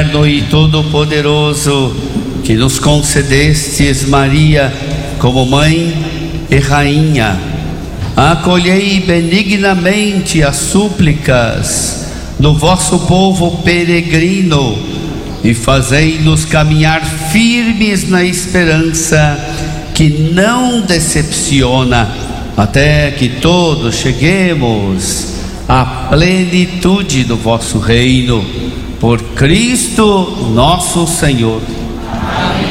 eterno e todo-poderoso, que nos concedestes Maria como mãe e rainha, acolhei benignamente as súplicas do vosso povo peregrino e fazei-nos caminhar firmes na esperança que não decepciona, até que todos cheguemos à plenitude do vosso reino, por Cristo nosso Senhor.